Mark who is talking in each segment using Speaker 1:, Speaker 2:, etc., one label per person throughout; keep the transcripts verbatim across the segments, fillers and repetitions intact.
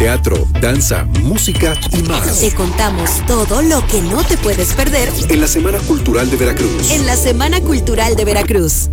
Speaker 1: teatro, danza, música y más.
Speaker 2: Te contamos todo lo que no te puedes perder
Speaker 1: en la Semana Cultural de Veracruz.
Speaker 2: En la Semana Cultural de Veracruz.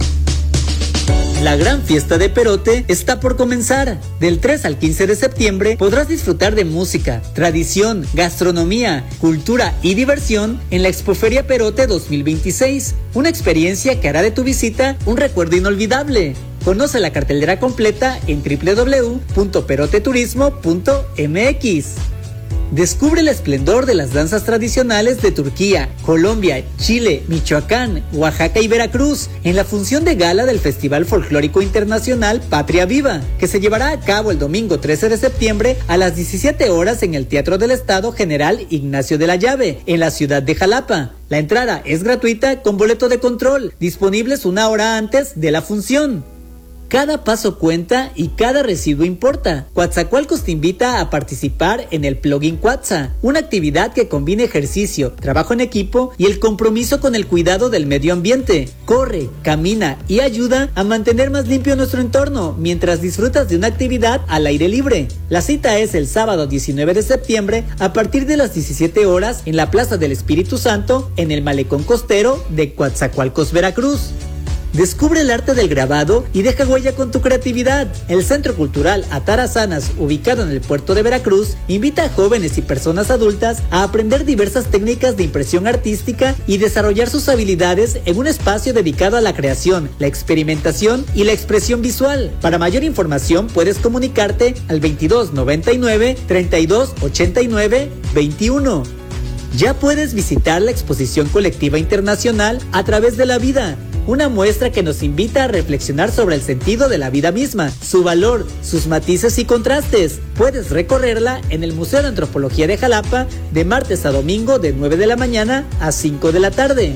Speaker 3: La gran fiesta de Perote está por comenzar. Del tres al quince de septiembre podrás disfrutar de música, tradición, gastronomía, cultura y diversión en la Expoferia Perote dos mil veintiséis. Una experiencia que hará de tu visita un recuerdo inolvidable. Conoce la cartelera completa en doble u doble u doble u punto peroteturismo punto m x. Descubre el esplendor de las danzas tradicionales de Turquía, Colombia, Chile, Michoacán, Oaxaca y Veracruz en la función de gala del Festival Folclórico Internacional Patria Viva, que se llevará a cabo el domingo trece de septiembre a las diecisiete horas en el Teatro del Estado General Ignacio de la Llave, en la ciudad de Jalapa. La entrada es gratuita con boleto de control, disponibles una hora antes de la función. Cada paso cuenta y cada residuo importa. Coatzacoalcos te invita a participar en el Plugin Coatza, una actividad que combina ejercicio, trabajo en equipo y el compromiso con el cuidado del medio ambiente. Corre, camina y ayuda a mantener más limpio nuestro entorno mientras disfrutas de una actividad al aire libre. La cita es el sábado diecinueve de septiembre a partir de las diecisiete horas en la Plaza del Espíritu Santo en el Malecón Costero de Coatzacoalcos, Veracruz. Descubre el arte del grabado y deja huella con tu creatividad. El Centro Cultural Atarazanas, ubicado en el puerto de Veracruz, invita a jóvenes y personas adultas a aprender diversas técnicas de impresión artística y desarrollar sus habilidades en un espacio dedicado a la creación, la experimentación y la expresión visual. Para mayor información puedes comunicarte al veintidós noventa y nueve, treinta y dos ochenta y nueve, veintiuno. Ya puedes visitar la exposición colectiva internacional A Través de la Vida, una muestra que nos invita a reflexionar sobre el sentido de la vida misma, su valor, sus matices y contrastes. Puedes recorrerla en el Museo de Antropología de Jalapa de martes a domingo de nueve de la mañana a cinco de la tarde.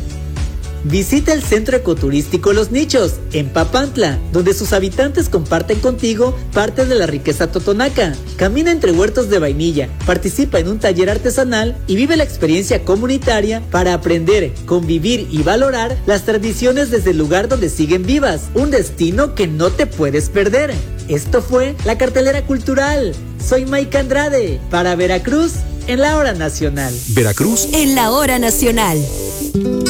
Speaker 3: Visita el Centro Ecoturístico Los Nichos, en Papantla, donde sus habitantes comparten contigo parte de la riqueza totonaca. Camina entre huertos de vainilla, participa en un taller artesanal y vive la experiencia comunitaria para aprender, convivir y valorar las tradiciones desde el lugar donde siguen vivas. Un destino que no te puedes perder. Esto fue la cartelera cultural. Soy Maika Andrade, para Veracruz, en la Hora Nacional.
Speaker 1: Veracruz,
Speaker 2: en la Hora Nacional.